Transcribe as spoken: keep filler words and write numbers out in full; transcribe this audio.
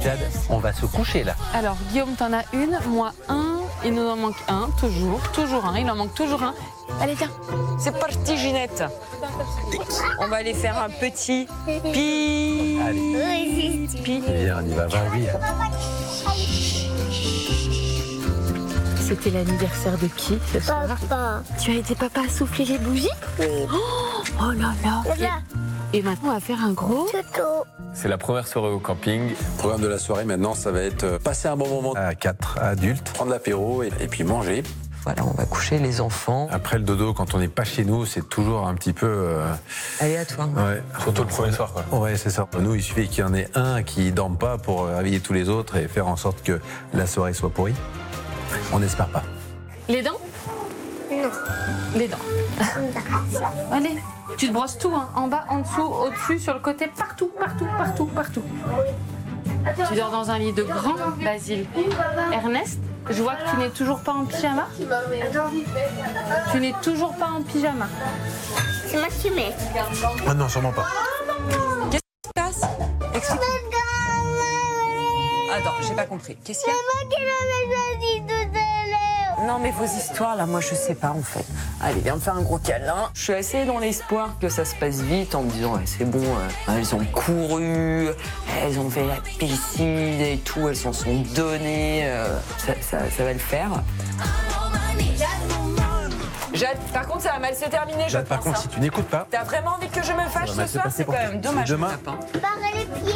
Jade, on va se coucher là. Alors, Guillaume, t'en as une, moi un, il nous en manque un, toujours, toujours un, il en manque toujours un. Allez, viens. C'est parti, Ginette. On va aller faire un petit pi. Allez. pi. Viens, on y va, va, oui. C'était l'anniversaire de qui ce soir? Papa. Tu as aidé papa à souffler les bougies? Oui. Oh, oh là là. Là. Et, et maintenant, on va faire un gros... Toto. C'est la première soirée au camping. Le programme de la soirée maintenant, ça va être euh, passer un bon moment, À quatre adultes. prendre l'apéro et, et puis manger. Voilà, on va coucher les enfants. Après le dodo, quand on n'est pas chez nous, c'est toujours un petit peu... euh, Aléatoire. Ouais. Surtout le premier soir, quoi. Ouais, c'est ça. Nous, il suffit qu'il y en ait un qui ne dorme pas pour réveiller tous les autres et faire en sorte que la soirée soit pourrie. On n'espère pas. Les dents? Non. Les dents. Allez, tu te brosses tout, hein. En bas, en dessous, au-dessus, sur le côté, partout, partout, partout, partout. Tu dors dans un lit de grand, Basile. Ernest, je vois que tu n'es toujours pas en pyjama. Tu n'es toujours pas en pyjama. C'est moi qui mets. Ah non, sûrement pas. Qu'est-ce qui se passe? Explique. Attends, j'ai pas compris. Qu'est-ce qu'il y a? C'est moi qui l'avais choisi tout à l'heure. Non, mais vos histoires, là, moi, je sais pas, en fait. Allez, viens me faire un gros câlin. Je suis assez dans l'espoir que ça se passe vite, en me disant, ouais, c'est bon, euh, elles ont couru, elles ont fait la piscine et tout, elles s'en sont données, euh, ça, ça, ça va le faire. Jade, par contre, ça va mal se terminer, je Jade, par pense. contre, hein. si tu n'écoutes pas... T'as vraiment envie que je me fâche Ça va mal ce se soir? passer C'est pour quand toi. même dommage. Demain- mon lapin. Barre les pieds.